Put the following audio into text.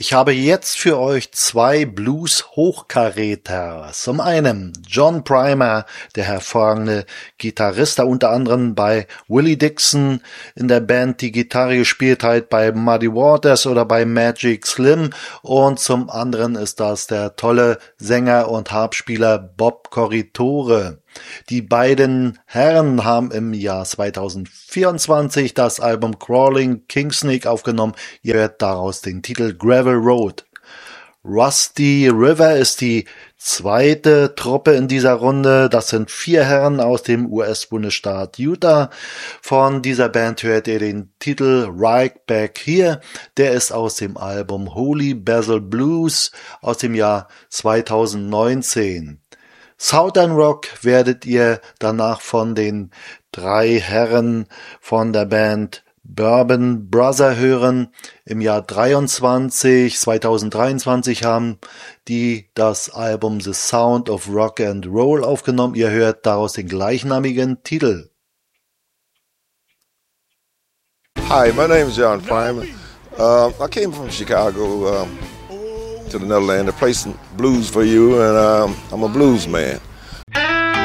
Ich habe jetzt für euch zwei Blues-Hochkaräter. Zum einen John Primer, der hervorragende Gitarrist, der unter anderem bei Willie Dixon in der Band die Gitarre gespielt hat, bei Muddy Waters oder bei Magic Slim. Und zum anderen ist das der tolle Sänger und Harpspieler Bob Corritore. Die beiden Herren haben im Jahr 2024 das Album Crawling Kingsnake aufgenommen. Ihr hört daraus den Titel Gravel Road. Rusty River ist die zweite Truppe in dieser Runde. Das sind 4 Herren aus dem US-Bundesstaat Utah. Von dieser Band hört ihr den Titel Right Back Here. Der ist aus dem Album Holy Basil Blues aus dem Jahr 2019. Southern Rock werdet ihr danach von den 3 Herren von der Band Bourbon Brother hören. Im Jahr 2023 haben die das Album The Sound of Rock and Roll aufgenommen. Ihr hört daraus den gleichnamigen Titel. Hi, my name is John Primer. I came from Chicago to the Netherlands to play some blues for you, and I'm a blues man.